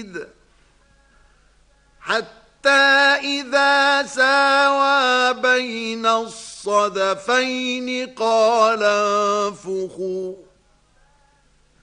حديد حتى إذا ساوى بين الصدفين قال انفخوا